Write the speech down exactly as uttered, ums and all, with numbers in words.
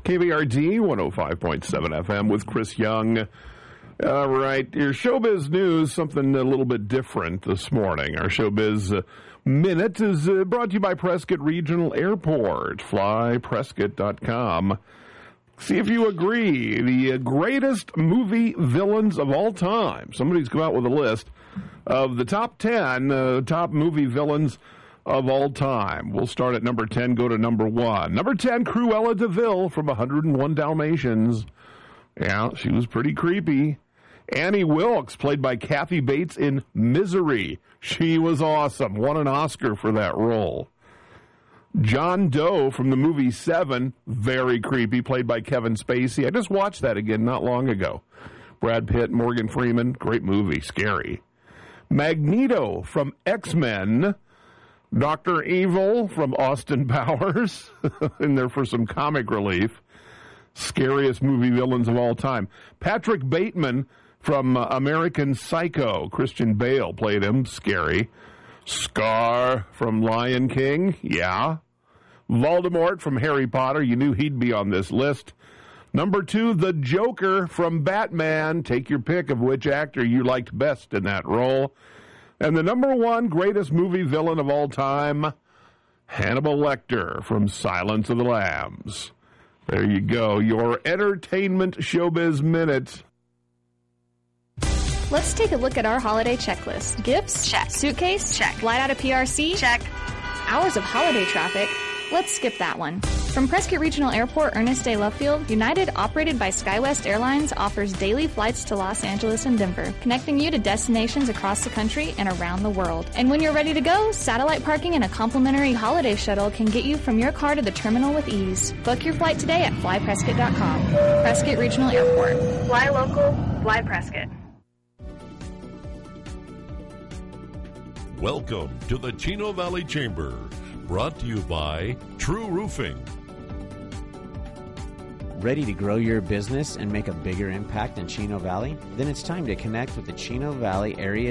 K B R D one oh five point seven F M with Chris Young. All right, your showbiz news, something a little bit different this morning. Our showbiz uh, minute is uh, brought to you by Prescott Regional Airport. fly prescott dot com. See if you agree. The uh, greatest movie villains of all time. Somebody's come out with a list of the top ten uh, top movie villains of all time. We'll start at number ten, go to number one. Number ten, Cruella de Vil from one oh one Dalmatians. Yeah, she was pretty creepy. Annie Wilkes, played by Kathy Bates in Misery. She was awesome. Won an Oscar for that role. John Doe from the movie Seven, very creepy, played by Kevin Spacey. I just watched that again not long ago. Brad Pitt, Morgan Freeman, great movie, scary. Magneto from X-Men. Doctor Evil from Austin Powers, in there for some comic relief. Scariest movie villains of all time. Patrick Bateman from uh, American Psycho. Christian Bale played him, scary. Scar from Lion King, yeah. Voldemort from Harry Potter, you knew he'd be on this list. Number two, the Joker from Batman. Take your pick of which actor you liked best in that role. And the number one greatest movie villain of all time, Hannibal Lecter from Silence of the Lambs. There you go, your entertainment showbiz minute. Let's take a look at our holiday checklist. Gifts? Check. Suitcase? Check. Flight out of P R C? Check. Hours of holiday traffic? Let's skip that one. From Prescott Regional Airport, Ernest A. Love Field, United, operated by SkyWest Airlines, offers daily flights to Los Angeles and Denver, connecting you to destinations across the country and around the world. And when you're ready to go, satellite parking and a complimentary holiday shuttle can get you from your car to the terminal with ease. Book your flight today at fly prescott dot com. Prescott Regional Airport. Fly local, fly Prescott. Welcome to the Chino Valley Chamber, brought to you by True Roofing. Ready to grow your business and make a bigger impact in Chino Valley? Then it's time to connect with the Chino Valley Area